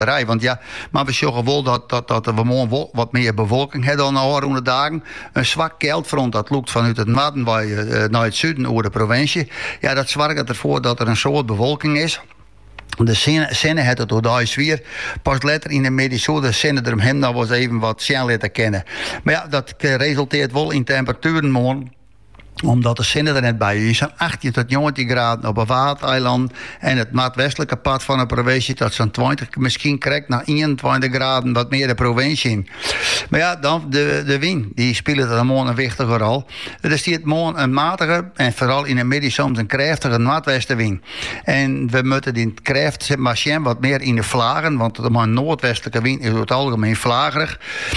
Want ja, maar we zeggen wel dat we morgen wat meer bewolking hebben dan de de dagen. Een zwak keldfront dat loopt vanuit het noorden naar het zuiden over de provincie. Ja, dat zorgt ervoor dat er een soort bewolking is. De zinnen het het door de weer. Pas later in de medische de zinnen er hem nou was even wat snel laten kennen. Maar ja, dat resulteert wel in temperaturen morgen. Omdat de zinnen er net bij is. Zo'n 18 tot 19 graden op een watereiland. En het noordwestelijke pad van de provincie dat zo'n 20, misschien krijgt naar 21 graden wat meer de provincie in. Maar ja, dan de wind. Die speelt er morgen een wichtige rol. Er stiert morgen een matige en vooral in de middag soms een krachtige noordwestenwind. En we moeten die kracht machine wat meer in de vlagen. Want de noordwestelijke wind is over het algemeen vlagerig.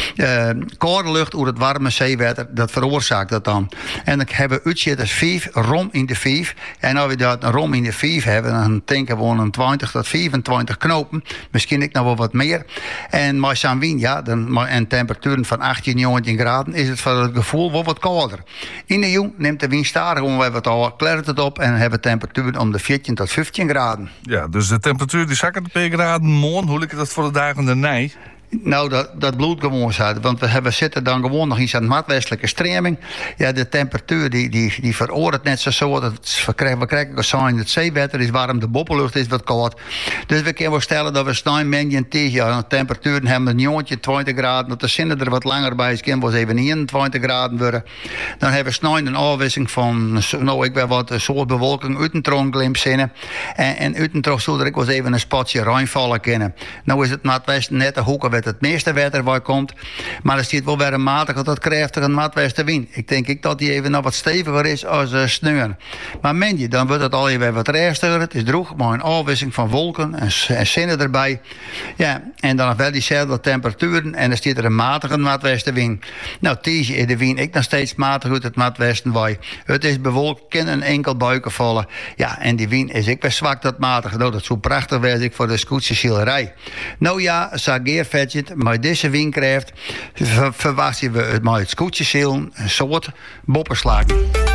Koude lucht over het warme zeewater, dat veroorzaakt dat dan. En dan hebben we uitzitters 5, rom in de 5. En als we dat een rom in de 5 hebben, dan denken we een 20 tot 25 knopen. Misschien ik nog wel wat meer. En met zo'n wind, ja, en temperaturen van 18, 19 graden, is het voor het gevoel wel wat kouder. In de jong neemt de wind stadig, we hebben het al klart het op en hebben temperaturen om de 14 tot 15 graden. Ja, dus de temperatuur die zakken per graden morgen. Hoe lijkt dat voor de dagen daarna? Nou, dat bloed gewoon zat. Want we zitten dan gewoon nog iets aan noordwestelijke stroming. Ja, de temperatuur die veroordeelt net zo. We krijgen een sign, het zeewater is warm, de boppellucht is wat koud. Dus we kunnen wel stellen dat we snel mengen tegen. Ja, de temperaturen hebben een 20 graden. Dat de zinnen er wat langer bij is, kunnen we even 21 graden worden. Dan hebben we snel een afwisseling van, nou, ik weet wat, een soort bewolking uit een tronkglimp zinnen. En uit een tronk zou er ik wel even een spatje ruimvallen kunnen. Nou is het noordwesten net de hoeken waar het meeste water waar komt. Maar er zit wel weer een matige tot krachtige noordwestenwind. Ik denk dat die even nog wat steviger is als sneeuw. Maar meen je, dan wordt het al even wat rustiger. Het is droog, maar een afwisseling van wolken en zinnen erbij. Ja, en dan nog wel diezelfde temperaturen. En dan zit er een matige noordwestenwind. Nou, deze is de wind ik nog steeds matig uit het noordwesten waai. Het is bewolkt, kan een enkel buiken vallen. Ja, en die wind is ik weer zwak tot matig. Nou, dat zo prachtig was ik voor de Scootse schilderij. Nou ja, Sageervet. Maar deze windkracht verwachten we met het scootjeseel een soort bopperslag.